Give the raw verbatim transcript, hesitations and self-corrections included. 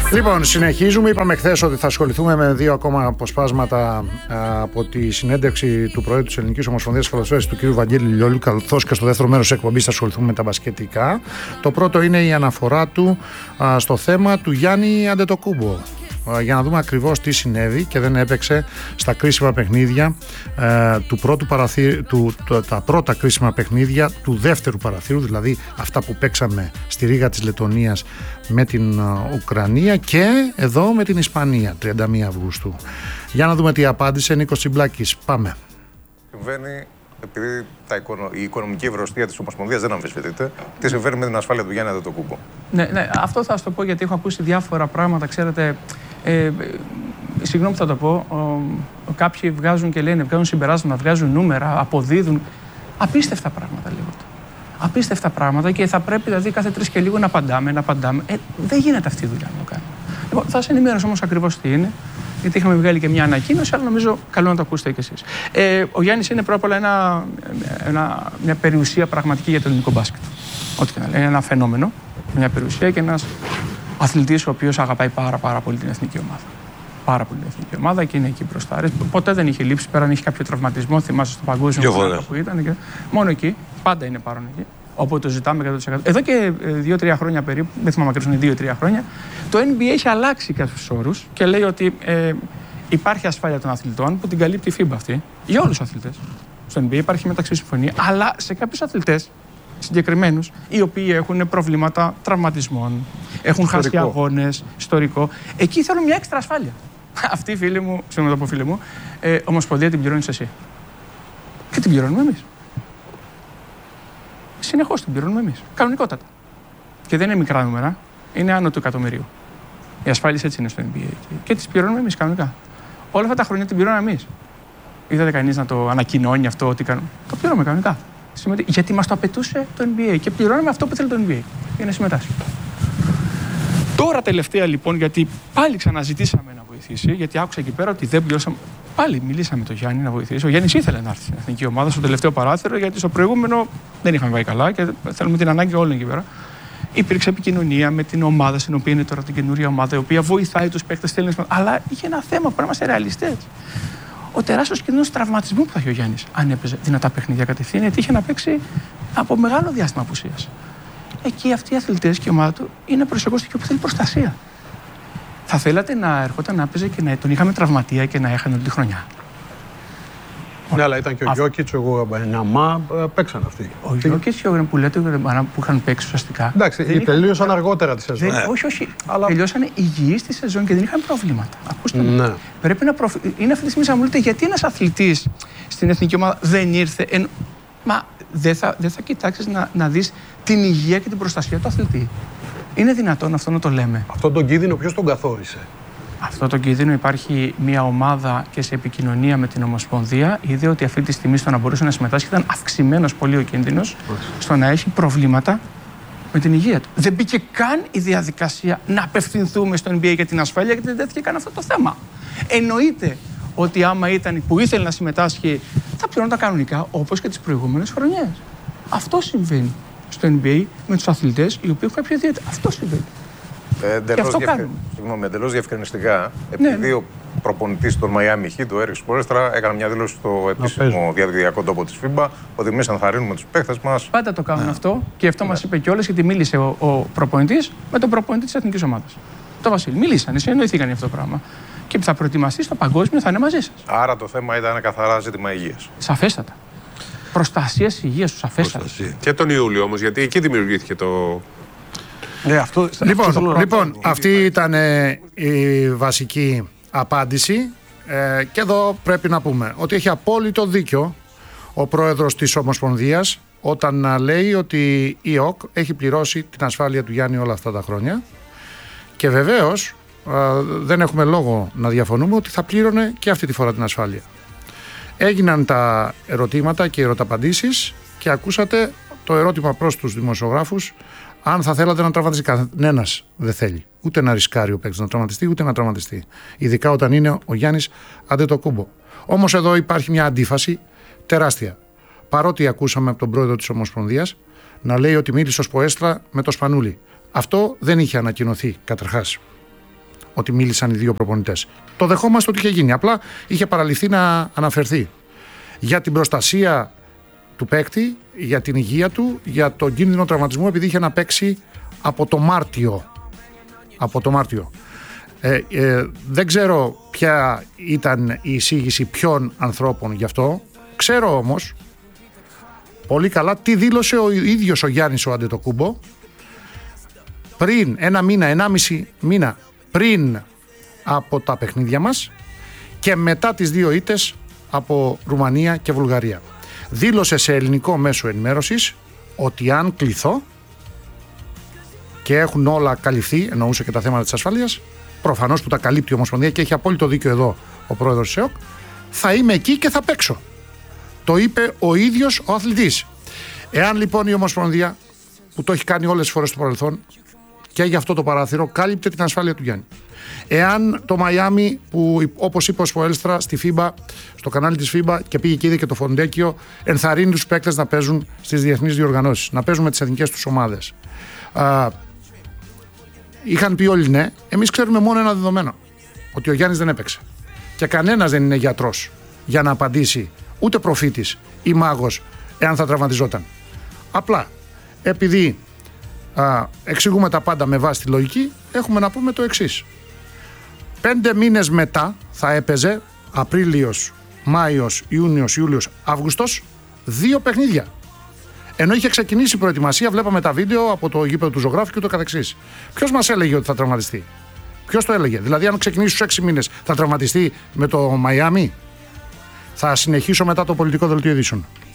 Λοιπόν, συνεχίζουμε. Είπαμε χθες ότι θα ασχοληθούμε με δύο ακόμα αποσπάσματα από τη συνέντευξη του Προέδρου της Ελληνικής Ομοσπονδίας Καλαθοσφαίρισης του κ. Βαγγέλη Λιόλιου, καθώς και στο δεύτερο μέρος της εκπομπής θα ασχοληθούμε με τα μπασκετικά. Το πρώτο είναι η αναφορά του α, στο θέμα του Γιάννη Αντετοκούμπο, για να δούμε ακριβώς τι συνέβη και δεν έπαιξε στα κρίσιμα παιχνίδια ε, του πρώτου παραθύρου, του, το, τα πρώτα κρίσιμα παιχνίδια του δεύτερου παραθύρου, δηλαδή αυτά που παίξαμε στη Ρήγα της Λετωνίας με την uh, Ουκρανία και εδώ με την Ισπανία τριάντα μία Αυγούστου. Για να δούμε τι απάντησε Νίκος Τσιμπλάκης. Πάμε. Συμβαίνει επειδή τα οικονο... η οικονομική ευρωστία της Ομοσπονδίας δεν αμφισβητείται, τι συμβαίνει με την ασφάλεια του Γιάννη Αντετοκούμπο. Ναι, ναι, αυτό θα σας το πω γιατί έχω ακούσει διάφορα πράγματα, ξέρετε. Ε, συγγνώμη που θα το πω, ο, ο, κάποιοι βγάζουν και λένε, βγάζουν συμπεράσματα, βγάζουν νούμερα, αποδίδουν. Απίστευτα πράγματα λέγονται. Απίστευτα πράγματα και θα πρέπει δηλαδή κάθε τρεις και λίγο να απαντάμε, να απαντάμε. Ε, δεν γίνεται αυτή η δουλειά να το κάνουμε. Λοιπόν, θα σας ενημερώσω όμως ακριβώς τι είναι, γιατί είχαμε βγάλει και μια ανακοίνωση, αλλά νομίζω καλό να το ακούσετε κι εσείς. Ε, ο Γιάννης είναι πρώτα απ' όλα ένα, ένα, μια περιουσία πραγματική για το ελληνικό μπάσκετ. Ό,τι και να λέει, ένα φαινόμενο, μια περιουσία και ένας αθλητής ο οποίος αγαπάει πάρα, πάρα πολύ την εθνική ομάδα. Πάρα πολύ την εθνική ομάδα και είναι εκεί μπροστά. Ποτέ δεν είχε λείψει πέραν είχε κάποιο τραυματισμό. Θυμάσαι στο παγκόσμιο που ήταν. Και... μόνο εκεί, πάντα είναι παρόν εκεί. Όπου το ζητάμε εκατό τοις εκατό. Εδώ και δύο τρία χρόνια περίπου, δεν θυμάμαι ακριβώς, είναι δύο τρία χρόνια, το N B A έχει αλλάξει κάποιους όρους και λέει ότι ε, υπάρχει ασφάλεια των αθλητών που την καλύπτει η φίμπα αυτή. Για όλους τους αθλητές. Στο N B A υπάρχει μεταξύ συμφωνία, αλλά σε κάποιους αθλητές συγκεκριμένους, οι οποίοι έχουν προβλήματα τραυματισμών, έχουν ιστορικό. χάσει αγώνες, ιστορικό. Εκεί θέλουν μια έξτρα ασφάλεια. Αυτή η φίλη μου, συγγνώμη το πω φίλη μου, ε, Ομοσπονδία την πληρώνεις εσύ. Και την πληρώνουμε εμείς. Συνεχώς την πληρώνουμε εμείς. Κανονικότατα. Και δεν είναι μικρά νούμερα, είναι άνω του εκατομμυρίου. Οι ασφάλειες έτσι είναι στο N B A. Και τις πληρώνουμε εμείς κανονικά. Όλα αυτά τα χρόνια την πληρώνουμε εμείς. Είδατε κανείς να το ανακοινώνει αυτό, ότι κάνουμε. Το πληρώνουμε κανονικά. Γιατί μας το απαιτούσε το N B A και πληρώνουμε αυτό που θέλει το N B A για να συμμετάσχει. Τώρα τελευταία λοιπόν, γιατί πάλι ξαναζητήσαμε να βοηθήσει, γιατί άκουσα εκεί πέρα ότι δεν πληρώσαμε. Πάλι μιλήσαμε με τον Γιάννη να βοηθήσει. Ο Γιάννης ήθελε να έρθει στην εθνική ομάδα στο τελευταίο παράθυρο, γιατί στο προηγούμενο δεν είχαμε πάει καλά και θέλουμε την ανάγκη όλων εκεί πέρα. Υπήρξε επικοινωνία με την ομάδα, στην οποία είναι τώρα την καινούρια ομάδα, η οποία βοηθάει τους παίκτες της Έλληνας. Αλλά είχε ένα θέμα που πρέπει να είμαστε ρεαλιστές. Ο τεράστιος κίνδυνος τραυματισμού που θα έχει ο Γιάννης, αν έπαιζε δυνατά παιχνίδια κατευθείαν, γιατί είχε να παίξει από μεγάλο διάστημα απουσίας. Εκεί αυτοί οι αθλητές και η ομάδα του είναι προσωπικό στοιχείο που θέλει προστασία. Θα θέλατε να ερχόταν να παίζει και να τον είχαμε τραυματία και να έχανε όλη τη χρονιά. Ναι, αλλά ήταν και ο Γιώκητς, ο Γουαμπανιαμά, παίξαν αυτοί. Ο Γιώκητς και ο που λέτε που είχαν παίξει ουσιαστικά. Εντάξει, τελείωσαν είχαν... αργότερα τη σεζόν. Δεν, όχι, όχι. Αλλά... τελειώσαν υγιείς τη σεζόν και δεν είχαν προβλήματα. Ακούστε με. Ναι. Πρέπει να προφ... είναι αυτή τη στιγμή να μου λέτε γιατί ένας αθλητής στην εθνική ομάδα δεν ήρθε. Εν... Μα δεν θα, δεν θα κοιτάξεις να, να δεις την υγεία και την προστασία του αθλητή. Είναι δυνατόν αυτό να το λέμε? Αυτόν τον κίνδυνο ποιος τον καθόρισε? Αυτό το κίνδυνο υπάρχει μια ομάδα και σε επικοινωνία με την Ομοσπονδία. Είδε ότι αυτή τη στιγμή στο να μπορούσε να συμμετάσχει ήταν αυξημένος πολύ ο κίνδυνος στο να έχει προβλήματα με την υγεία του. Δεν μπήκε καν η διαδικασία να απευθυνθούμε στο N B A για την ασφάλεια, γιατί δεν τέθηκε καν αυτό το θέμα. Εννοείται ότι άμα ήταν που ήθελε να συμμετάσχει, θα πληρώνονταν κανονικά όπως και τις προηγούμενες χρονιές. Αυτό συμβαίνει στο N B A με τους αθλητές οι οποίοι έχουν κάποια ιδιαίτερη. Αυτό συμβαίνει. Ε, εντελώς διευκρι... εντελώς διευκρινιστικά, επειδή ναι. ο προπονητής των Miami Heat, ο Έρικ Σπόλστρα, έκανε μια δήλωση στο επίσημο διαδικτυακό τόπο της φίμπα ότι εμείς ενθαρρύνουμε τους παίχτες μας. Πάντα το κάνουν ναι. αυτό και αυτό ναι. μας είπε κιόλας, γιατί μίλησε ο, ο προπονητής με τον προπονητή της εθνικής ομάδας. Το Βασίλη. Μιλήσανε, συνεννοηθήκαν για αυτό το πράγμα. Και θα προετοιμαστεί στο παγκόσμιο, θα είναι μαζί σας. Άρα το θέμα ήταν ένα καθαρά ζήτημα υγείας. Σαφέστατα. Προστασίας υγείας του, σαφέστατα. Και τον Ιούλιο όμως, γιατί εκεί δημιουργήθηκε το. Ναι, αυτό, λοιπόν, αυτό λοιπόν αυτή ήταν ε, η βασική απάντηση ε, και εδώ πρέπει να πούμε ότι έχει απόλυτο δίκιο ο πρόεδρος της Ομοσπονδίας όταν α, λέει ότι η ΟΚ έχει πληρώσει την ασφάλεια του Γιάννη όλα αυτά τα χρόνια και βεβαίως α, δεν έχουμε λόγο να διαφωνούμε ότι θα πλήρωνε και αυτή τη φορά την ασφάλεια. Έγιναν τα ερωτήματα και οι ερωταπαντήσεις και ακούσατε το ερώτημα προς τους δημοσιογράφους αν θα θέλατε να τραυματιστεί. Κανένας δεν θέλει. Ούτε να ρισκάρει ο παίκτης να τραυματιστεί, ούτε να τραυματιστεί. Ειδικά όταν είναι ο Γιάννης Αντετοκούμπο. Όμως εδώ υπάρχει μια αντίφαση τεράστια. Παρότι ακούσαμε από τον πρόεδρο της Ομοσπονδίας να λέει ότι μίλησε ο Σποέστρα με το Σπανούλι. Αυτό δεν είχε ανακοινωθεί καταρχάς. ότι μίλησαν οι δύο προπονητές. Το δεχόμαστε ότι είχε γίνει. Απλά είχε παραλυθεί να αναφερθεί για την προστασία του παίκτη, για την υγεία του, για τον κίνδυνο τραυματισμού, επειδή είχε να παίξει από το Μάρτιο. Από το Μάρτιο. Ε, ε, δεν ξέρω ποια ήταν η εισήγηση ποιων ανθρώπων γι' αυτό. Ξέρω όμως πολύ καλά τι δήλωσε ο ίδιος ο Γιάννης ο Αντετοκούμπο πριν ένα μήνα, ενάμιση μήνα πριν από τα παιχνίδια μας και μετά τις δύο ήττες από Ρουμανία και Βουλγαρία. Δήλωσε σε ελληνικό μέσο ενημέρωσης ότι αν κληθώ και έχουν όλα καλυφθεί, εννοούσε και τα θέματα της ασφαλείας, προφανώς που τα καλύπτει η Ομοσπονδία και έχει απόλυτο δίκιο εδώ ο πρόεδρος της ΕΟΚ, θα είμαι εκεί και θα παίξω. Το είπε ο ίδιος ο αθλητής. Εάν λοιπόν η Ομοσπονδία, που το έχει κάνει όλες τις φορές στο παρελθόν και για αυτό το παράθυρο, κάλυπτε την ασφάλεια του Γιάννη. Εάν το Μαϊάμι, που όπως είπε ο Σποέλστρα στη φίμπα, στο κανάλι της φίμπα και πήγε και είδε και το Φοντέκιο, ενθαρρύνει τους παίκτες να παίζουν στις διεθνείς διοργανώσεις, να παίζουν με τις εθνικές τους ομάδες. Α, είχαν πει όλοι ναι, εμείς ξέρουμε μόνο ένα δεδομένο, ότι ο Γιάννης δεν έπαιξε. Και κανένας δεν είναι γιατρός για να απαντήσει, ούτε προφήτης ή μάγος, εάν θα τραυματιζόταν. Απλά, επειδή α, εξηγούμε τα πάντα με βάση τη λογική, έχουμε να πούμε το εξής. Πέντε μήνες μετά θα έπαιζε Απρίλιος, Μάιος, Ιούνιος, Ιούλιος, Αύγουστος, δύο παιχνίδια. Ενώ είχε ξεκινήσει η προετοιμασία, βλέπαμε τα βίντεο από το γήπεδο του Ζωγράφου και ούτω καθεξής. Ποιος μας έλεγε ότι θα τραυματιστεί? Ποιος το έλεγε? Δηλαδή, αν ξεκινήσει στους έξι μήνες, θα τραυματιστεί με το Μαϊάμι? Θα συνεχίσω μετά το πολιτικό δελτίο ειδήσεων.